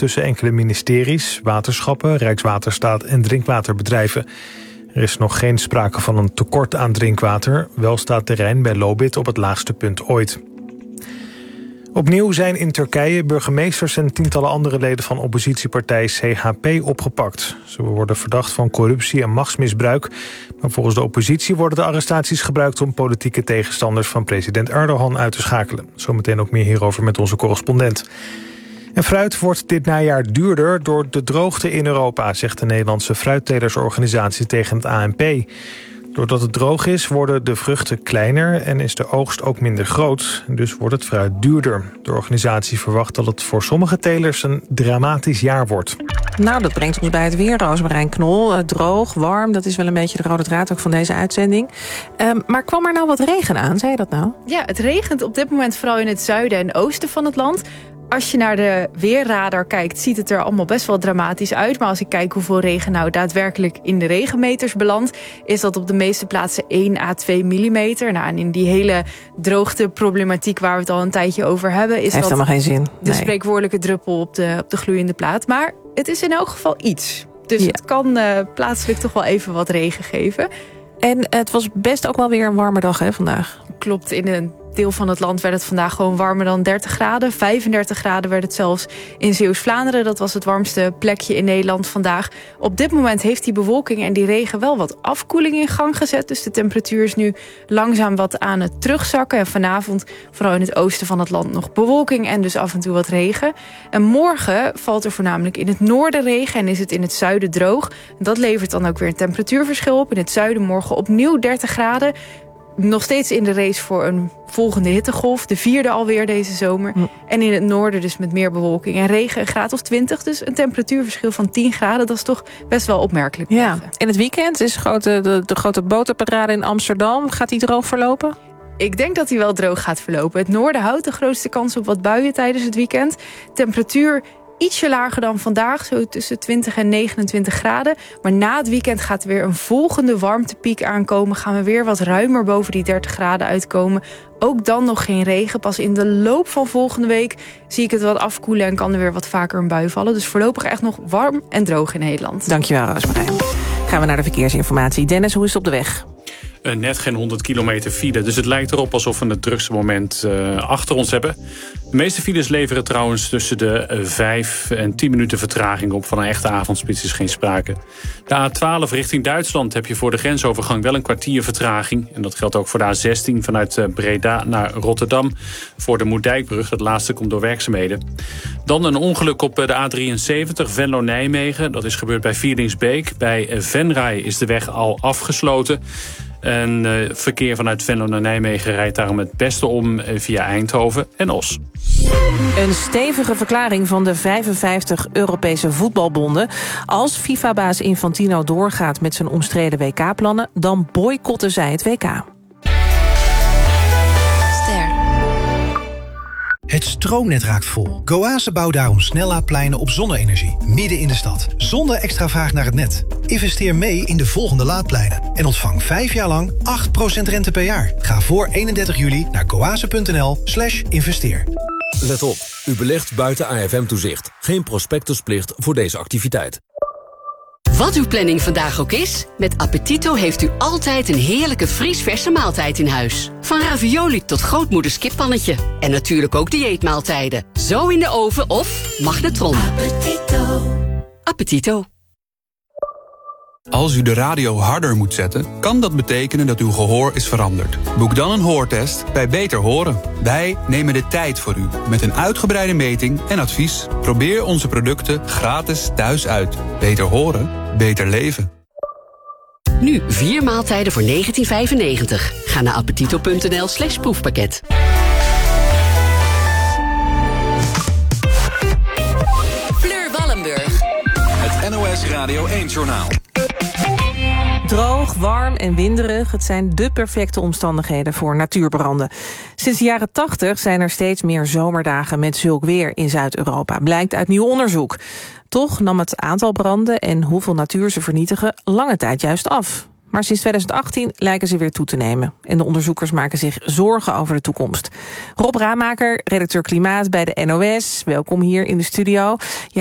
tussen enkele ministeries, waterschappen, Rijkswaterstaat en drinkwaterbedrijven. Er is nog geen sprake van een tekort aan drinkwater. Wel staat de Rijn bij Lobith op het laagste punt ooit. Opnieuw zijn in Turkije burgemeesters en tientallen andere leden van oppositiepartij CHP opgepakt. Ze worden verdacht van corruptie en machtsmisbruik. Maar volgens de oppositie worden de arrestaties gebruikt om politieke tegenstanders van president Erdogan uit te schakelen. Zometeen ook meer hierover met onze correspondent. En fruit wordt dit najaar duurder door de droogte in Europa, zegt de Nederlandse fruittelersorganisatie tegen het ANP. Doordat het droog is, worden de vruchten kleiner en is de oogst ook minder groot. Dus wordt het fruit duurder. De organisatie verwacht dat het voor sommige telers een dramatisch jaar wordt. Nou, dat brengt ons bij het weer, Roosmarijn Knol. Droog, warm, dat is wel een beetje de rode draad ook van deze uitzending. Maar kwam er nou wat regen aan, zei je dat nou? Ja, het regent op dit moment vooral in het zuiden en oosten van het land. Als je naar de weerradar kijkt, ziet het er allemaal best wel dramatisch uit. Maar als ik kijk hoeveel regen nou daadwerkelijk in de regenmeters belandt, is dat op de meeste plaatsen 1 à 2 millimeter. Nou, en in die hele droogteproblematiek waar we het al een tijdje over hebben, is heeft dat helemaal geen zin. de spreekwoordelijke druppel op de gloeiende plaat. Maar het is in elk geval iets. Dus het kan plaatselijk toch wel even wat regen geven. En het was best ook wel weer een warme dag, hè, vandaag. Klopt, in een deel van het land werd het vandaag gewoon warmer dan 30 graden. 35 graden werd het zelfs in Zeeuws-Vlaanderen. Dat was het warmste plekje in Nederland vandaag. Op dit moment heeft die bewolking en die regen wel wat afkoeling in gang gezet. Dus de temperatuur is nu langzaam wat aan het terugzakken. En vanavond, vooral in het oosten van het land, nog bewolking en dus af en toe wat regen. En morgen valt er voornamelijk in het noorden regen en is het in het zuiden droog. Dat levert dan ook weer een temperatuurverschil op. In het zuiden morgen opnieuw 30 graden. Nog steeds in de race voor een volgende hittegolf. De 4e alweer deze zomer. En in het noorden dus met meer bewolking en regen, een graad of 20. Dus een temperatuurverschil van 10 graden. Dat is toch best wel opmerkelijk. Ja. In het weekend is de grote boterparade in Amsterdam. Gaat die droog verlopen? Ik denk dat hij wel droog gaat verlopen. Het noorden houdt de grootste kans op wat buien tijdens het weekend. Temperatuur ietsje lager dan vandaag, zo tussen 20 en 29 graden. Maar na het weekend gaat er weer een volgende warmtepiek aankomen. Gaan we weer wat ruimer boven die 30 graden uitkomen. Ook dan nog geen regen. Pas in de loop van volgende week zie ik het wat afkoelen en kan er weer wat vaker een bui vallen. Dus voorlopig echt nog warm en droog in Nederland. Dankjewel, Roosmarijn. Gaan we naar de verkeersinformatie. Dennis, hoe is het op de weg? Net geen 100 kilometer file, dus het lijkt erop alsof we het drukste moment achter ons hebben. De meeste files leveren trouwens tussen de 5 en 10 minuten vertraging op. Van een echte avondspits is geen sprake. De A12 richting Duitsland heb je voor de grensovergang wel een kwartier vertraging. En dat geldt ook voor de A16 vanuit Breda naar Rotterdam. Voor de Moerdijkbrug, dat laatste komt door werkzaamheden. Dan een ongeluk op de A73 Venlo-Nijmegen. Dat is gebeurd bij Vierdingsbeek. Bij Venray is de weg al afgesloten. En verkeer vanuit Venlo naar Nijmegen rijdt daarom het beste om via Eindhoven en Os. Een stevige verklaring van de 55 Europese voetbalbonden. Als FIFA-baas Infantino doorgaat met zijn omstreden WK-plannen, dan boycotten zij het WK. Het stroomnet raakt vol. Goase bouwt daarom snellaadpleinen op zonne-energie, midden in de stad. Zonder extra vraag naar het net. Investeer mee in de volgende laadpleinen. En ontvang 5 jaar lang 8% rente per jaar. Ga voor 31 juli naar goase.nl/investeer. Let op, u belegt buiten AFM-toezicht. Geen prospectusplicht voor deze activiteit. Wat uw planning vandaag ook is, met Appetito heeft u altijd een heerlijke vriesverse maaltijd in huis. Van ravioli tot grootmoeders kippannetje. En natuurlijk ook dieetmaaltijden. Zo in de oven of magnetron. Appetito. Appetito. Als u de radio harder moet zetten, kan dat betekenen dat uw gehoor is veranderd. Boek dan een hoortest bij Beter Horen. Wij nemen de tijd voor u, met een uitgebreide meting en advies. Probeer onze producten gratis thuis uit. Beter horen, beter leven. Nu 4 maaltijden voor €19,95. Ga naar appetito.nl/proefpakket. Fleur Wallenburg. Het NOS Radio 1-journaal. Droog, warm en winderig, het zijn dé perfecte omstandigheden voor natuurbranden. Sinds de jaren 80 zijn er steeds meer zomerdagen met zulk weer in Zuid-Europa, blijkt uit nieuw onderzoek. Toch nam het aantal branden en hoeveel natuur ze vernietigen lange tijd juist af. Maar sinds 2018 lijken ze weer toe te nemen. En de onderzoekers maken zich zorgen over de toekomst. Rob Raamaker, redacteur Klimaat bij de NOS. Welkom hier in de studio. Ja,